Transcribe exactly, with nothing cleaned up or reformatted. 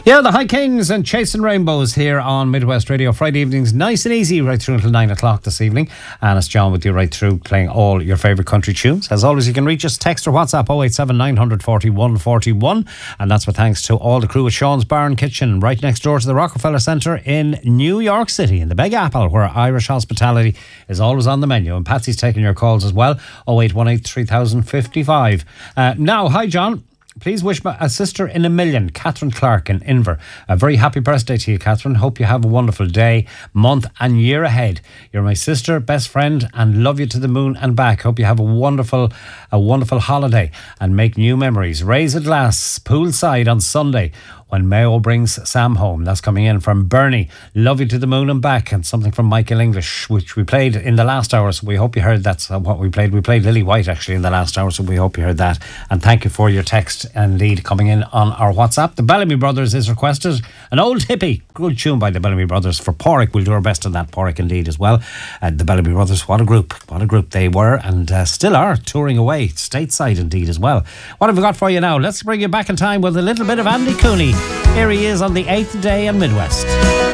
Yeah, the High Kings and Chasing Rainbows here on Midwest Radio. Friday evenings, nice and easy, right through until nine o'clock this evening. And it's John with you right through, playing all your favourite country tunes. As always, you can reach us, text or WhatsApp oh eight seven nine four one four one. And that's with thanks to all the crew at Sean's Bar and Kitchen, right next door to the Rockefeller Centre in New York City, in the Big Apple, where Irish hospitality is always on the menu. And Patsy's taking your calls as well, oh eight one eight three thousand fifty-five. Uh, now, hi John. Please wish my a sister in a million, Catherine Clark in Inver. A very happy birthday to you, Catherine. Hope you have a wonderful day, month and year ahead. You're my sister, best friend, and love you to the moon and back. Hope you have a wonderful, a wonderful holiday and make new memories. Raise a glass poolside on Sunday when Mayo brings Sam home. That's coming in from Bernie. Love you to the moon and back. And something from Michael English, which we played in the last hour. So we hope you heard that's what we played. We played Lily White actually in the last hour. So we hope you heard that. And thank you for your text and lead coming in on our WhatsApp. The Bellamy Brothers is requested. An old hippie. Good tune by the Bellamy Brothers for Porrick. We'll do our best on that. Porrick indeed as well. Uh, the Bellamy Brothers, what a group. What a group they were and uh, still are, touring away. Stateside indeed as well. What have we got for you now? Let's bring you back in time with a little bit of Andy Cooney. Here he is on the eighth day in Midwest.